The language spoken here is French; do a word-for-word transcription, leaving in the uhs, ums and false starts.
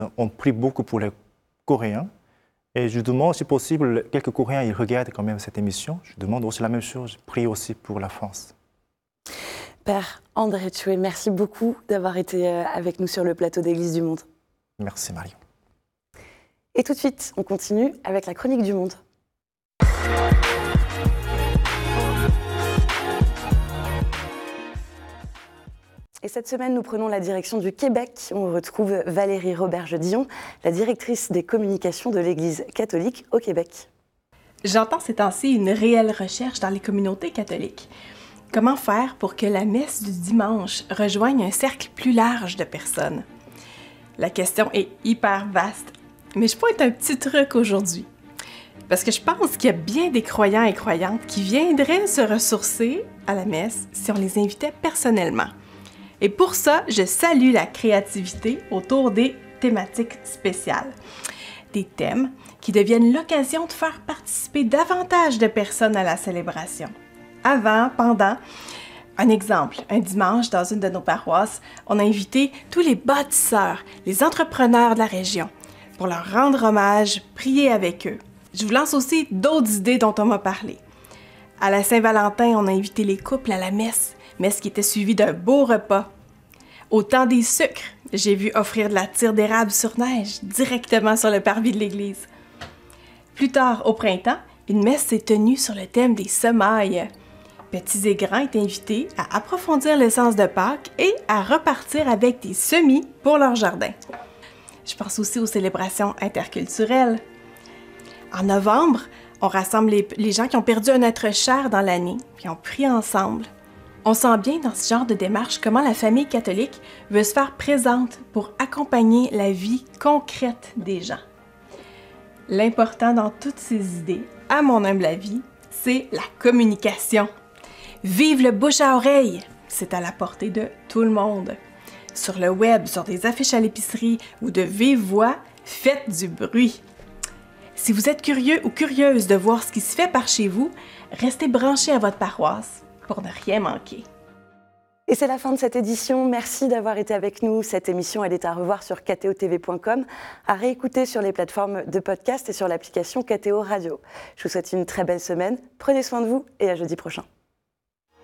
on prie beaucoup pour les Coréens. Et je demande, si possible, quelques Coréens, ils regardent quand même cette émission. Je demande aussi la même chose, je prie aussi pour la France. Père André Tchoué, merci beaucoup d'avoir été avec nous sur le plateau d'Église du Monde. Merci Marion. Et tout de suite, on continue avec la chronique du Monde. Et cette semaine, nous prenons la direction du Québec. On retrouve Valérie Roberge-Dion, la directrice des communications de l'Église catholique au Québec. J'entends ces temps-ci une réelle recherche dans les communautés catholiques. Comment faire pour que la messe du dimanche rejoigne un cercle plus large de personnes? La question est hyper vaste, mais je pointe un petit truc aujourd'hui. Parce que je pense qu'il y a bien des croyants et croyantes qui viendraient se ressourcer à la messe si on les invitait personnellement. Et pour ça, je salue la créativité autour des thématiques spéciales. Des thèmes qui deviennent l'occasion de faire participer davantage de personnes à la célébration. Avant, pendant. Un exemple, un dimanche, dans une de nos paroisses, on a invité tous les bâtisseurs, les entrepreneurs de la région, pour leur rendre hommage, prier avec eux. Je vous lance aussi d'autres idées dont on m'a parlé. À la Saint-Valentin, on a invité les couples à la messe, messe qui était suivie d'un beau repas. Au temps des sucres, j'ai vu offrir de la tire d'érable sur neige directement sur le parvis de l'église. Plus tard, au printemps, une messe s'est tenue sur le thème des semailles. Petits et grands étaient invités à approfondir le sens de Pâques et à repartir avec des semis pour leur jardin. Je pense aussi aux célébrations interculturelles. En novembre, on rassemble les, les gens qui ont perdu un être cher dans l'année, puis on prie ensemble. On sent bien dans ce genre de démarche comment la famille catholique veut se faire présente pour accompagner la vie concrète des gens. L'important dans toutes ces idées, à mon humble avis, c'est la communication. Vive le bouche à oreille! C'est à la portée de tout le monde. Sur le web, sur des affiches à l'épicerie ou de vive voix, faites du bruit. Si vous êtes curieux ou curieuse de voir ce qui se fait par chez vous, restez branchés à votre paroisse pour ne rien manquer. Et c'est la fin de cette édition. Merci d'avoir été avec nous. Cette émission, elle est à revoir sur k t o t v point com, à réécouter sur les plateformes de podcast et sur l'application K T O Radio. Je vous souhaite une très belle semaine. Prenez soin de vous et à jeudi prochain.